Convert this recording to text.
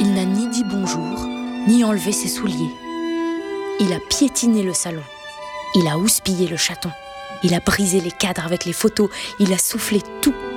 Il n'a ni dit bonjour, ni enlevé ses souliers. Il a piétiné le salon. Il a houspillé le chaton. Il a brisé les cadres avec les photos. Il a soufflé tout.